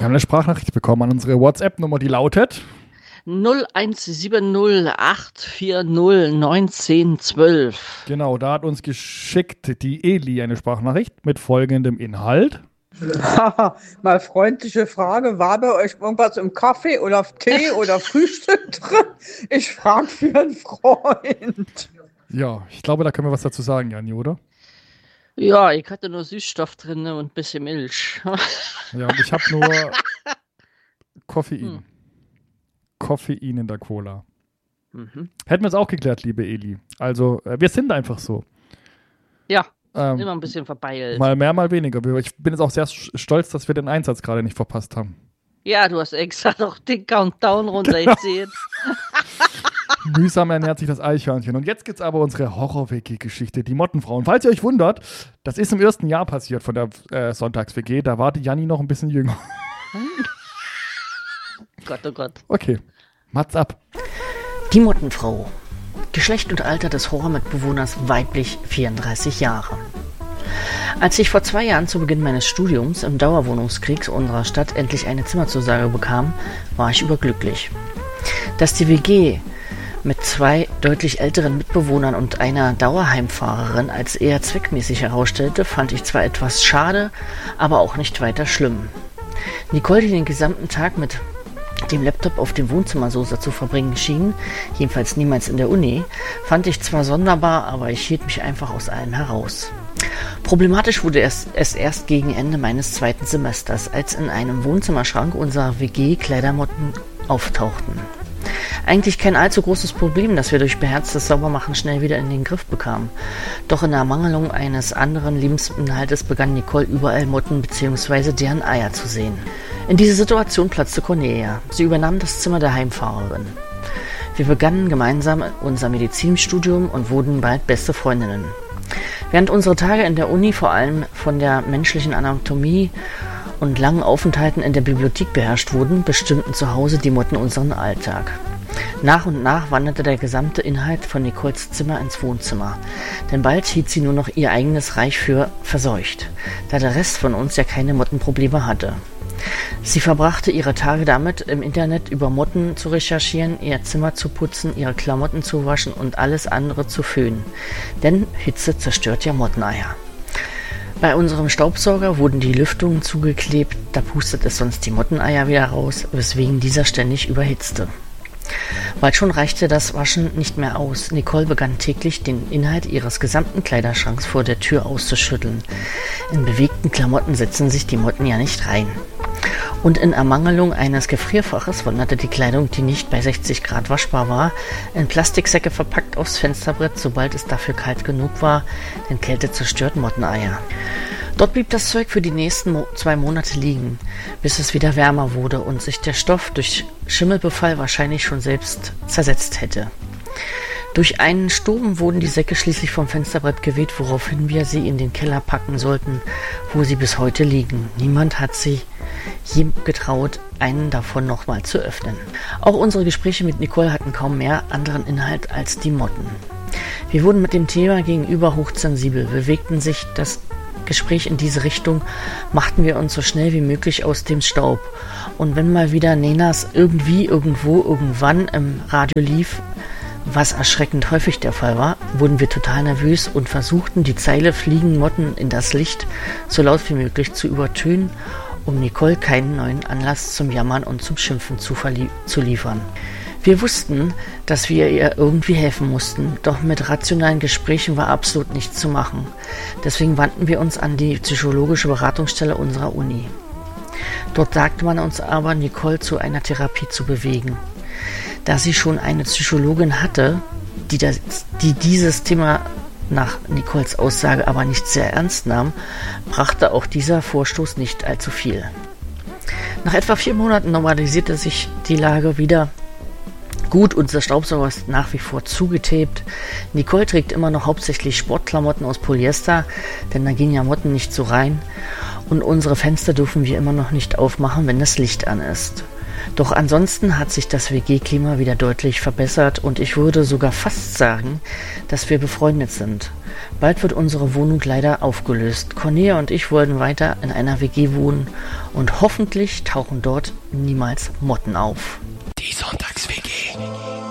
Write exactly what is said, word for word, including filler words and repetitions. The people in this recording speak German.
haben eine Sprachnachricht bekommen an unsere WhatsApp-Nummer, die lautet null eins sieben null acht vier null neun eins eins zwölf. Genau, da hat uns geschickt die Eli eine Sprachnachricht mit folgendem Inhalt. Mal freundliche Frage, war bei euch irgendwas im Kaffee oder Tee oder Frühstück drin? Ich frage für einen Freund. Ja, ich glaube, da können wir was dazu sagen, Janni, oder? Ja, ich hatte nur Süßstoff drin und ein bisschen Milch. Ja, und ich habe nur Koffein. Hm. Koffein in der Cola. Mhm. Hätten wir es auch geklärt, liebe Eli. Also, äh, wir sind einfach so. Ja, Ähm, immer ein bisschen verbeilt. mal mehr, mal weniger. Ich bin jetzt auch sehr stolz, dass wir den Einsatz gerade nicht verpasst haben. Ja, du hast extra noch den Countdown runter gesehen. Mühsam ernährt sich das Eichhörnchen. Und jetzt gibt's aber unsere Horror-W G-Geschichte, die Mottenfrau. Und falls ihr euch wundert, das ist im ersten Jahr passiert von der äh, Sonntags-W G. Da war die Janni noch ein bisschen jünger. Gott, oh Gott. Okay, Mats ab. Die Mottenfrau. Geschlecht und Alter des Horrormitbewohners weiblich vierunddreißig Jahre. Als ich vor zwei Jahren zu Beginn meines Studiums im Dauerwohnungskrieg unserer Stadt endlich eine Zimmerzusage bekam, war ich überglücklich. Dass die W G mit zwei deutlich älteren Mitbewohnern und einer Dauerheimfahrerin als eher zweckmäßig herausstellte, fand ich zwar etwas schade, aber auch nicht weiter schlimm. Nicole, die den gesamten Tag mit dem Laptop auf dem Wohnzimmersofa zu verbringen schien, jedenfalls niemals in der Uni, fand ich zwar sonderbar, aber ich hielt mich einfach aus allem heraus. Problematisch wurde es, es erst gegen Ende meines zweiten Semesters, als in einem Wohnzimmerschrank unserer W G Kleidermotten auftauchten. Eigentlich kein allzu großes Problem, das wir durch beherztes Saubermachen schnell wieder in den Griff bekamen. Doch in der Ermangelung eines anderen Lebensinhaltes begann Nicole überall Motten bzw. deren Eier zu sehen. In diese Situation platzte Cornelia. Sie übernahm das Zimmer der Heimfahrerin. Wir begannen gemeinsam unser Medizinstudium und wurden bald beste Freundinnen. Während unsere Tage in der Uni vor allem von der menschlichen Anatomie und langen Aufenthalten in der Bibliothek beherrscht wurden, bestimmten zu Hause die Motten unseren Alltag. Nach und nach wanderte der gesamte Inhalt von Nicoles Zimmer ins Wohnzimmer, denn bald hielt sie nur noch ihr eigenes Reich für verseucht, da der Rest von uns ja keine Mottenprobleme hatte. Sie verbrachte ihre Tage damit, im Internet über Motten zu recherchieren, ihr Zimmer zu putzen, ihre Klamotten zu waschen und alles andere zu föhnen, denn Hitze zerstört ja Motteneier. Bei unserem Staubsauger wurden die Lüftungen zugeklebt, da pustet es sonst die Motteneier wieder raus, weswegen dieser ständig überhitzte. Bald schon reichte das Waschen nicht mehr aus. Nicole begann täglich, den Inhalt ihres gesamten Kleiderschranks vor der Tür auszuschütteln. In bewegten Klamotten setzen sich die Motten ja nicht rein. Und in Ermangelung eines Gefrierfaches wanderte die Kleidung, die nicht bei sechzig Grad waschbar war, in Plastiksäcke verpackt aufs Fensterbrett, sobald es dafür kalt genug war, denn Kälte zerstört Motteneier. Dort blieb das Zeug für die nächsten Mo- zwei Monate liegen, bis es wieder wärmer wurde und sich der Stoff durch Schimmelbefall wahrscheinlich schon selbst zersetzt hätte. Durch einen Sturm wurden die Säcke schließlich vom Fensterbrett geweht, woraufhin wir sie in den Keller packen sollten, wo sie bis heute liegen. Niemand hat sich je getraut, einen davon nochmal zu öffnen. Auch unsere Gespräche mit Nicole hatten kaum mehr anderen Inhalt als die Motten. Wir wurden mit dem Thema gegenüber hochsensibel, bewegten sich das Gespräch in diese Richtung, machten wir uns so schnell wie möglich aus dem Staub. Und wenn mal wieder Nenas irgendwie, irgendwo, irgendwann im Radio lief, was erschreckend häufig der Fall war, wurden wir total nervös und versuchten, die Zeile "Fliegen Motten in das Licht" so laut wie möglich zu übertönen, um Nicole keinen neuen Anlass zum Jammern und zum Schimpfen zu, verlie- zu liefern. Wir wussten, dass wir ihr irgendwie helfen mussten, doch mit rationalen Gesprächen war absolut nichts zu machen. Deswegen wandten wir uns an die psychologische Beratungsstelle unserer Uni. Dort sagte man uns aber, Nicole zu einer Therapie zu bewegen. Da sie schon eine Psychologin hatte, die, das, die dieses Thema nach Nicoles Aussage aber nicht sehr ernst nahm, brachte auch dieser Vorstoß nicht allzu viel. Nach etwa vier Monaten normalisierte sich die Lage wieder. Gut, unser Staubsauger ist nach wie vor zugetaped. Nicole trägt immer noch hauptsächlich Sportklamotten aus Polyester, denn da gehen ja Motten nicht so rein. Und unsere Fenster dürfen wir immer noch nicht aufmachen, wenn das Licht an ist. Doch ansonsten hat sich das W G-Klima wieder deutlich verbessert und ich würde sogar fast sagen, dass wir befreundet sind. Bald wird unsere Wohnung leider aufgelöst. Cornelia und ich wollen weiter in einer W G wohnen und hoffentlich tauchen dort niemals Motten auf. Die Sonntags-W G.